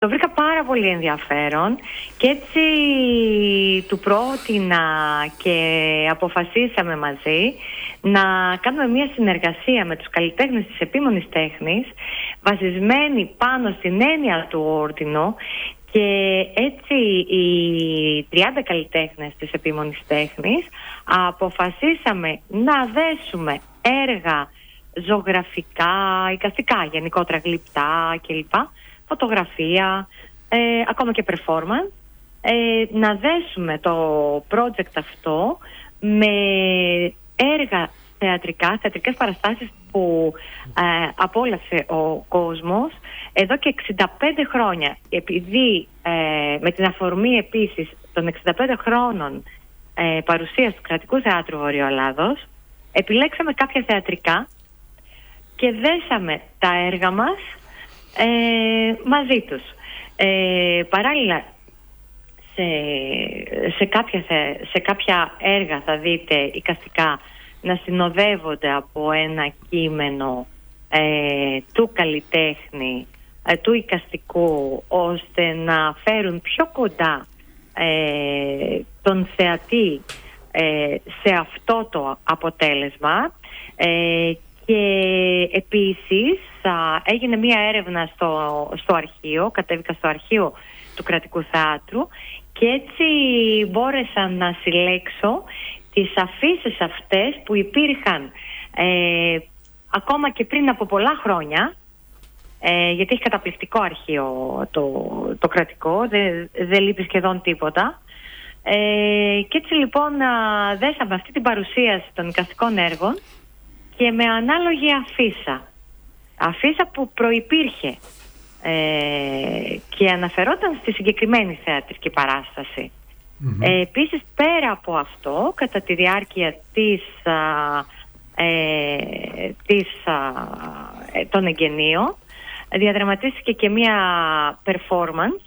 Το βρήκα πάρα πολύ ενδιαφέρον και έτσι του πρότεινα και αποφασίσαμε μαζί να κάνουμε μια συνεργασία με τους καλλιτέχνες της επίμονης τέχνης, βασισμένη πάνω στην έννοια του όρτινο, και έτσι οι 30 καλλιτέχνες της επίμονης τέχνης αποφασίσαμε να δέσουμε έργα ζωγραφικά, εικαστικά, γενικότερα γλυπτά κλπ, φωτογραφία, ακόμα και performance, να δέσουμε το project αυτό με έργα θεατρικές παραστάσεις που απόλαυσε ο κόσμος εδώ και 65 χρόνια. Επειδή με την αφορμή επίσης των 65 χρόνων παρουσίας του Κρατικού Θεάτρου Βορειοελλάδος, επιλέξαμε κάποια θεατρικά και δέσαμε τα έργα μας μαζί τους. Παράλληλα, σε κάποια έργα θα δείτε εικαστικά να συνοδεύονται από ένα κείμενο του καλλιτέχνη, του εικαστικού, ώστε να φέρουν πιο κοντά τον θεατή σε αυτό το αποτέλεσμα. Και επίσης έγινε μία έρευνα στο αρχείο, κατέβηκα στο αρχείο του Κρατικού Θεάτρου και έτσι μπόρεσα να συλλέξω τις αφίσες αυτές που υπήρχαν ακόμα και πριν από πολλά χρόνια, γιατί έχει καταπληκτικό αρχείο το κρατικό, δεν λείπει σχεδόν τίποτα. Και έτσι λοιπόν δέσαμε αυτή την παρουσίαση των εικαστικών έργων και με ανάλογη αφίσα που προϋπήρχε και αναφερόταν στη συγκεκριμένη θεατρική παράσταση. Επίσης, πέρα από αυτό, κατά τη διάρκεια των εγγενείων διαδραματίστηκε και μία performance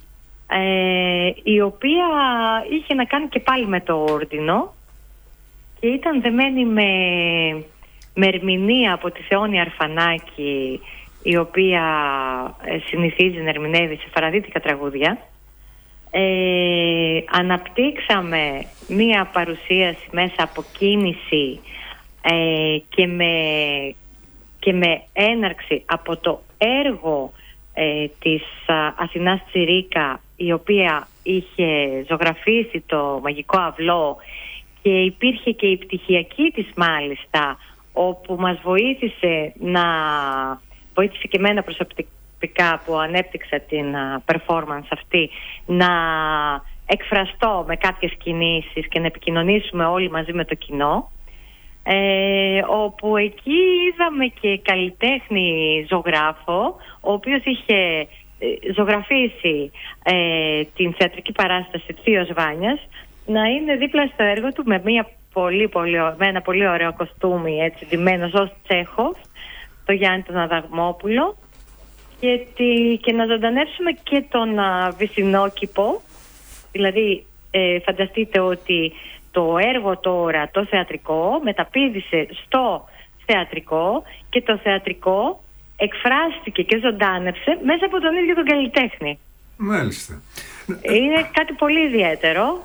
η οποία είχε να κάνει και πάλι με το όρντινο και ήταν δεμένη με ερμηνεία από τη Θεόνη Αρφανάκη, η οποία συνηθίζει να ερμηνεύει σε φαραδίτικα τραγούδια. Αναπτύξαμε μία παρουσίαση μέσα από κίνηση και με έναρξη από το έργο της Αθηνάς Τσιρίκα, η οποία είχε ζωγραφίσει το μαγικό αυλό, και υπήρχε και η πτυχιακή της μάλιστα, όπου μας βοήθησε και εμένα προσωπικά που ανέπτυξα την performance αυτή, να εκφραστώ με κάποιες κινήσεις και να επικοινωνήσουμε όλοι μαζί με το κοινό, όπου εκεί είδαμε και καλλιτέχνη ζωγράφο, ο οποίος είχε ζωγραφίσει την θεατρική παράσταση Θείος Βάνιας, να είναι δίπλα στο έργο του με με ένα πολύ ωραίο κοστούμι, έτσι ντυμένος ως Τσέχοφ, το Γιάννη τον Αδαγμόπουλο, και να ζωντανεύσουμε και τον Βυσσινόκηπο. Δηλαδή φανταστείτε ότι το έργο τώρα, το θεατρικό, μεταπήδησε στο θεατρικό και το θεατρικό εκφράστηκε και ζωντάνευσε μέσα από τον ίδιο τον καλλιτέχνη. Μάλιστα. Είναι κάτι πολύ ιδιαίτερο.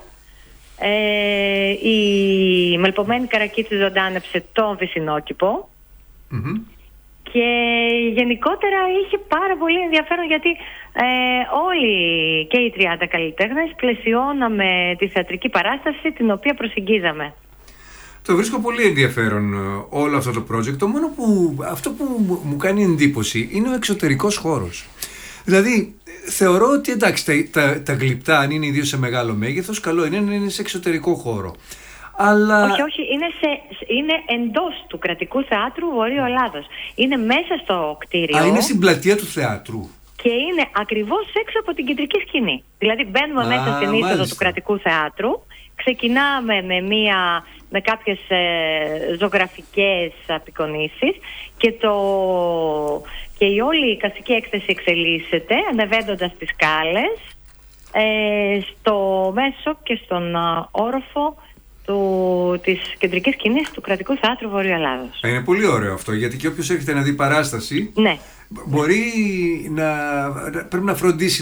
Η Μελπομένη Καρακίτση ζωντάνευσε τον Βυσσινόκηπο. Και γενικότερα είχε πάρα πολύ ενδιαφέρον, γιατί όλοι και οι 30 καλλιτέχνες πλαισιώναμε τη θεατρική παράσταση την οποία προσεγγίζαμε. Το βρίσκω πολύ ενδιαφέρον όλο αυτό το project. Το μόνο αυτό που μου κάνει εντύπωση είναι ο εξωτερικός χώρος. Δηλαδή, θεωρώ ότι εντάξει, τα γλυπτά, αν είναι ιδίως σε μεγάλο μέγεθος, καλό είναι να είναι σε εξωτερικό χώρο. Αλλά... Όχι, είναι εντός του Κρατικού Θεάτρου Βορειοελλάδος. Είναι μέσα στο κτίριο. Είναι στην πλατεία του θεάτρου. Και είναι ακριβώς έξω από την κεντρική σκηνή. Δηλαδή μπαίνουμε μέσα στην είσοδο του Κρατικού Θεάτρου, ξεκινάμε με κάποιες ζωγραφικές απεικονίσεις και η όλη η εικαστική έκθεση εξελίσσεται ανεβαίνοντας τις σκάλες στο μέσο και στον όροφο της κεντρικής σκηνής του Κρατικού Θεάτρου Βορειοελλάδος. Είναι πολύ ωραίο αυτό, γιατί και όποιος έρχεται να δει παράσταση, ναι, μπορεί πρέπει να φροντίσει